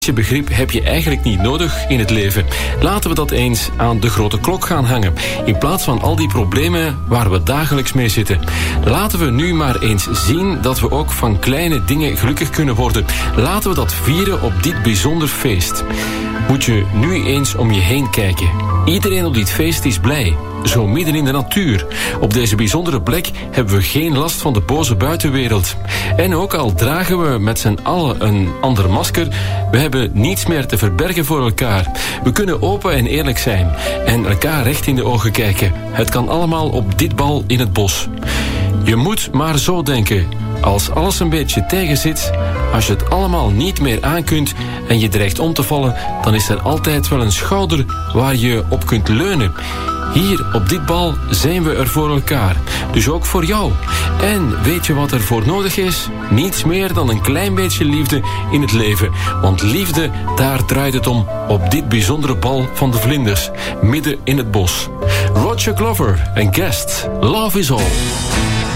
Je begrip heb je eigenlijk niet nodig in het leven. Laten we dat eens aan de grote klok gaan hangen. In plaats van al die problemen waar we dagelijks mee zitten. Laten we nu maar eens zien dat we ook van kleine dingen gelukkig kunnen worden. Laten we dat vieren op dit bijzonder feest. Moet je nu eens om je heen kijken. Iedereen op dit feest is blij. Zo midden in de natuur. Op deze bijzondere plek hebben we geen last van de boze buitenwereld. En ook al dragen we met z'n allen een ander masker, we hebben niets meer te verbergen voor elkaar. We kunnen open en eerlijk zijn en elkaar recht in de ogen kijken. Het kan allemaal op dit bal in het bos. Je moet maar zo denken. Als alles een beetje tegenzit, als je het allemaal niet meer aankunt en je dreigt om te vallen, dan is er altijd wel een schouder waar je op kunt leunen. Hier op dit bal zijn we er voor elkaar. Dus ook voor jou. En weet je wat er voor nodig is? Niets meer dan een klein beetje liefde in het leven. Want liefde, daar draait het om op dit bijzondere bal van de vlinders. Midden in het bos. Roger Glover en Guest. Love is all.